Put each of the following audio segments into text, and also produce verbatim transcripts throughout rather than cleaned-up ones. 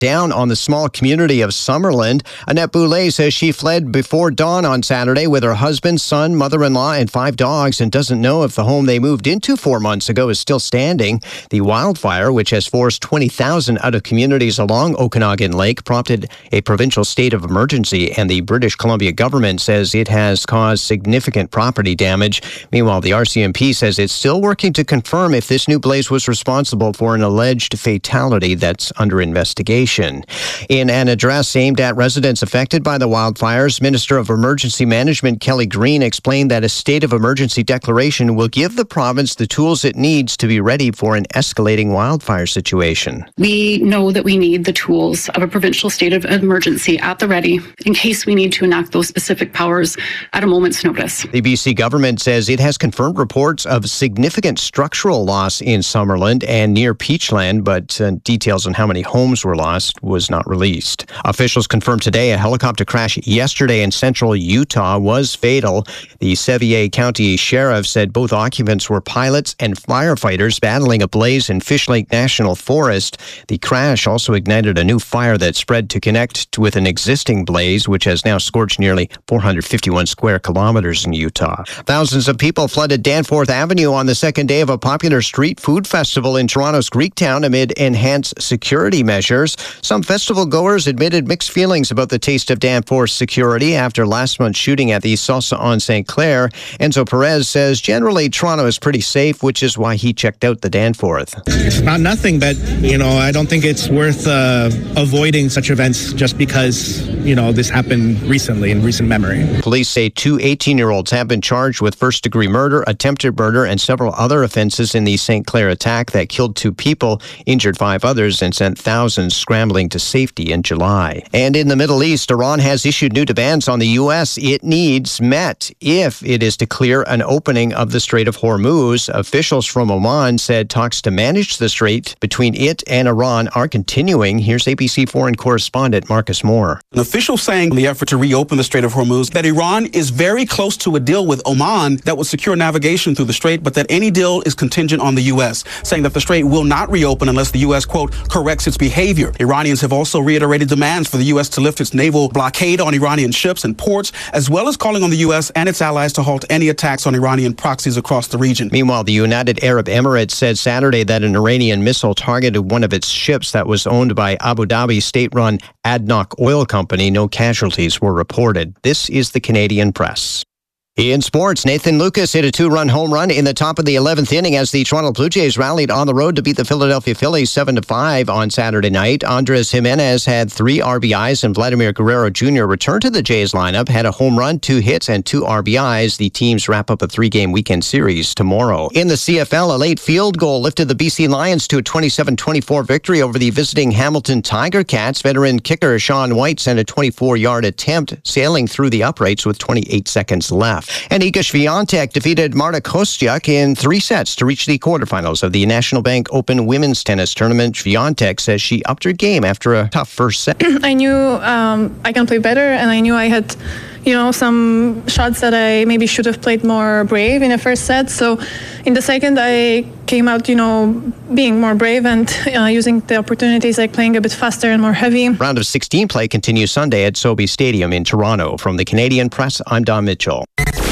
down on the small community of Summerland. Annette Boulay says she fled before dawn on Saturday with her husband, son, mother-in-law, and five dogs and doesn't know if the home they moved into four months ago is still standing. The wildfire, which has forced twenty thousand out of communities along Okanagan Lake, prompted a provincial state of emergency, and the British Columbia government says it has caused significant property damage. Meanwhile, the R C M P says it's still working to confirm if this new blaze was responsible for an alleged fatality that's under investigation. In an address aimed at residents affected by the wildfires, Minister of Emergency Management Kelly Green explained that a state of emergency declaration will give the province the tools it needs to be ready for an escalating wildfire situation. We know that we need the tools of a provincial state of emergency at the ready in case we need to enact those specific powers at a moment's notice. The B C government says it has confirmed reports of significant structural loss in Summerland and near Peachland, but uh, details on how many homes were lost was not released. Officials confirmed today a helicopter crash yesterday in central Utah was fatal. The Sevier County Sheriff said both occupants were pilots and firefighters battling a blaze in Fish Lake National Forest. The crash also ignited a new fire that spread to connect with an existing blaze, which has now scorched nearly four hundred fifty-one square kilometers in Utah. Thousands of people flooded Danforth Avenue on the second day of a popular street food festival in Toronto's Greektown amid enhanced security measures. Some festival goers admitted mixed feelings about the taste of Danforth's security after last month's shooting at the Salsa on Saint Clair. Enzo Perez says generally Toronto is pretty safe, which is why he checked out the Danforth. It's not nothing, but, you know, I don't think it's worth uh, avoiding such events just because, you know, this happened recently in recent memory. Police say two eighteen-year-olds have been charged with first-degree murder, attempted murder, and several other offenses in the Saint Clair attack that killed two people, injured five others, and sent thousands scrambling to safety in July. And in the Middle East, Iran has issued new demands on the U S it needs met if it is to clear an opening of the Strait of Hormuz. Officials from Oman said talks to manage the strait between it and Iran are continuing. Here's A B C foreign correspondent Marcus Moore. An official saying in the effort to reopen the Strait of Hormuz that Iran is very close to a deal with Oman that would secure navigation through the strait, but that any deal is contingent on the U S, saying that the strait will not reopen unless the U S, quote, corrects its behavior. Iranians have also reiterated demands for the U S to lift its naval blockade on Iranian ships and ports, as well as calling on the U S and its allies to halt any attacks on Iranian proxies across the region. Meanwhile, the United Arab Emirates said Saturday that an Iranian missile targeted one of its ships that was owned by Abu Dhabi state-run ADNOC Oil Company. No casualties were reported. This is the Canadian Press. In sports, Nathan Lucas hit a two-run home run in the top of the eleventh inning as the Toronto Blue Jays rallied on the road to beat the Philadelphia Phillies seven to five on Saturday night. Andres Jimenez had three R B Is, and Vladimir Guerrero Junior returned to the Jays lineup, had a home run, two hits, and two R B Is. The teams wrap up a three-game weekend series tomorrow. In the C F L, a late field goal lifted the B C Lions to a twenty-seven twenty-four victory over the visiting Hamilton Tiger Cats. Veteran kicker Sean White sent a twenty-four-yard attempt sailing through the uprights with twenty-eight seconds left. And Iga Swiatek defeated Marta Kostyuk in three sets to reach the quarterfinals of the National Bank Open Women's Tennis Tournament. Swiatek says she upped her game after a tough first set. I knew um, I can play better, and I knew I had, you know, some shots that I maybe should have played more brave in the first set. So in the second, I came out, you know, being more brave and uh, using the opportunities, like playing a bit faster and more heavy. Round of sixteen play continues Sunday at Sobe Stadium in Toronto. From the Canadian Press, I'm Don Mitchell.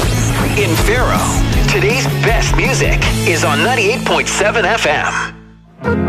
In Faro, today's best music is on ninety-eight point seven F M.